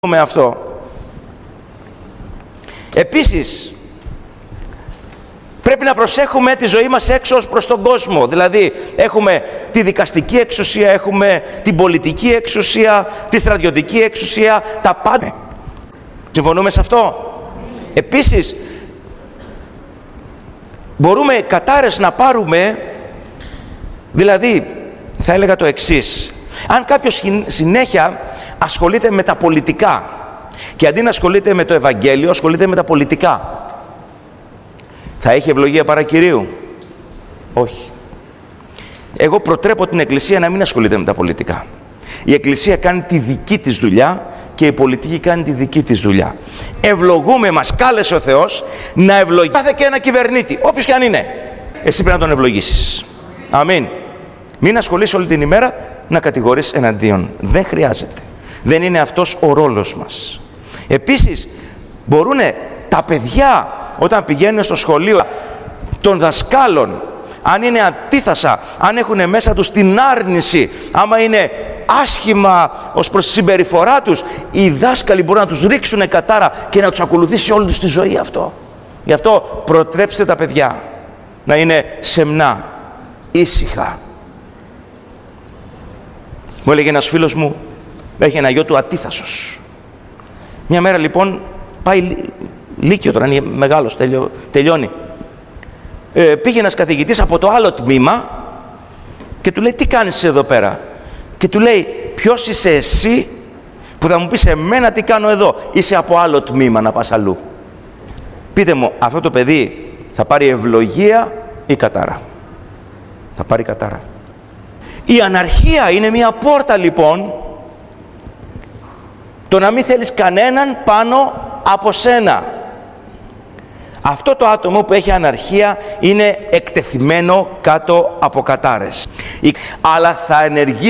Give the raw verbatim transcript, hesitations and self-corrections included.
με αυτό. Επίσης, πρέπει να προσέχουμε τη ζωή μας έξω ως προς τον κόσμο. Δηλαδή, έχουμε τη δικαστική εξουσία, έχουμε την πολιτική εξουσία, τη στρατιωτική εξουσία, τα πάντα. Συμφωνούμε σε αυτό? Επίσης, μπορούμε κατάρες να πάρουμε, δηλαδή, θα έλεγα το εξής. Αν κάποιος συνέχεια ασχολείται με τα πολιτικά και αντί να ασχολείται με το Ευαγγέλιο, ασχολείται με τα πολιτικά, θα έχει ευλογία παρακυρίου? Όχι. Εγώ προτρέπω την Εκκλησία να μην ασχολείται με τα πολιτικά. Η Εκκλησία κάνει τη δική της δουλειά και η πολιτική κάνει τη δική της δουλειά. Ευλογούμε, μας κάλεσε ο Θεός να ευλογεί κάθε και ένα κυβερνήτη, όποιος και αν είναι. Εσύ πρέπει να τον ευλογήσεις. Αμήν. Μην ασχολείσαι όλη την ημέρα να κατηγορείς εναντίον. Δεν χρειάζεται. Δεν είναι αυτός ο ρόλος μας. Επίσης, μπορούν τα παιδιά όταν πηγαίνουν στο σχολείο των δασκάλων, αν είναι αντίθασα, αν έχουν μέσα τους την άρνηση, άμα είναι άσχημα ως προς τη συμπεριφορά τους, οι δάσκαλοι μπορούν να τους ρίξουν κατάρα και να τους ακολουθήσει όλη τους τη ζωή αυτό. Γι' αυτό προτρέψτε τα παιδιά να είναι σεμνά, ήσυχα. Μου έλεγε ένας φίλος μου, έχει ένα γιο του ατίθασος. Μια μέρα λοιπόν πάει λύκειο, τώρα είναι μεγάλος, τελειώ, τελειώνει. Ε, πήγε ένας καθηγητής από το άλλο τμήμα και του λέει, τι κάνεις εδώ πέρα? Και του λέει, ποιος είσαι εσύ που θα μου πεις εμένα τι κάνω εδώ? Είσαι από άλλο τμήμα, να πας αλλού. Πείτε μου, αυτό το παιδί θα πάρει ευλογία ή κατάρα? Θα πάρει κατάρα. Η αναρχία είναι μια πόρτα λοιπόν, το να μην θέλεις κανέναν πάνω από σένα. Αυτό το άτομο που έχει αναρχία είναι εκτεθειμένο κάτω από κατάρες. Αλλά θα ενεργήσει